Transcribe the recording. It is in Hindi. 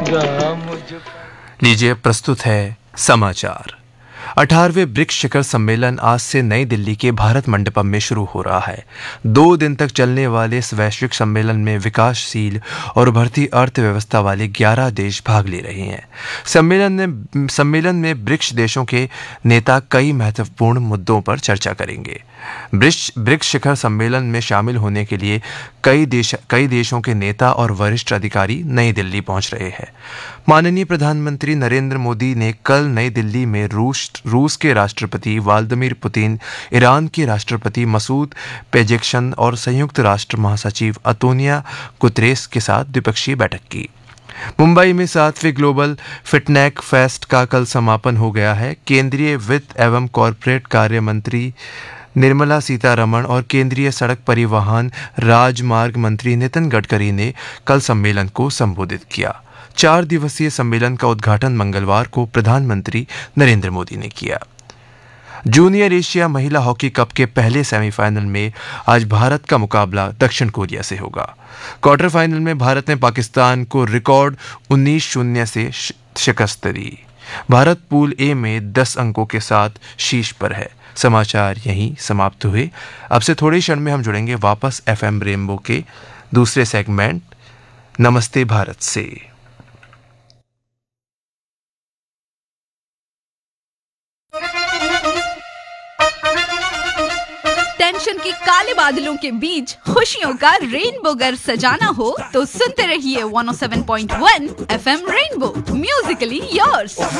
लीजिए प्रस्तुत है समाचार। 18वें ब्रिक्स शिखर सम्मेलन आज से नई दिल्ली के भारत मंडपम में शुरू हो रहा है। 2 दिन तक चलने वाले इस वैश्विक सम्मेलन में विकासशील और उभरती अर्थव्यवस्था वाले 11 देश भाग ले रहे हैं। सम्मेलन में ब्रिक्स देशों के नेता कई महत्वपूर्ण मुद्दों पर चर्चा करेंगे। ब्रिक्स शिखर सम्मेलन में शामिल होने के लिए कई देशों के नेता और वरिष्ठ अधिकारी नई दिल्ली पहुंच रहे हैं। माननीय प्रधानमंत्री नरेंद्र मोदी ने कल नई दिल्ली में रूस के राष्ट्रपति व्लादिमीर पुतिन, ईरान के राष्ट्रपति मसूद पेजेश्कियान और संयुक्त राष्ट्र महासचिव अंतोनियो गुतेरेस के साथ द्विपक्षीय बैठक की। मुंबई में 7वें ग्लोबल फिटनेक फेस्ट का कल समापन हो गया है। केंद्रीय वित्त एवं कॉरपोरेट कार्य मंत्री निर्मला सीतारमण और केंद्रीय सड़क परिवहन राजमार्ग मंत्री नितिन गडकरी ने कल सम्मेलन को संबोधित किया। 4 दिवसीय सम्मेलन का उद्घाटन मंगलवार को प्रधानमंत्री नरेंद्र मोदी ने किया। जूनियर एशिया महिला हॉकी कप के पहले सेमीफाइनल में आज भारत का मुकाबला दक्षिण कोरिया से होगा। क्वार्टर फाइनल में भारत ने पाकिस्तान को रिकॉर्ड 19-0 से शिकस्त दी। भारत पूल ए में 10 अंकों के साथ शीर्ष पर है। समाचार यहीं समाप्त हुए। अब से थोड़े क्षण में हम जुड़ेंगे वापस एफएम रेनबो के दूसरे सेगमेंट नमस्ते भारत से। टेंशन के काले बादलों के बीच खुशियों का रेनबो घर सजाना हो तो सुनते रहिए 107.1 एफएम रेनबो, म्यूजिकली योर्स।